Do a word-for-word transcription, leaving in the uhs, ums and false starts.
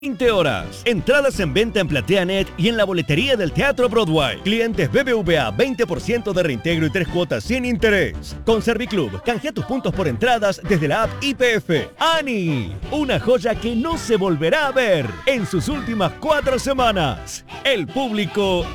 veinte horas. Entradas en venta en PlateaNet y en la boletería del Teatro Broadway. Clientes B B V A, veinte por ciento de reintegro y tres cuotas sin interés. Con Serviclub, canjea tus puntos por entradas desde la app Y P F. ¡Ani! Una joya que no se volverá a ver en sus últimas cuatro semanas. El público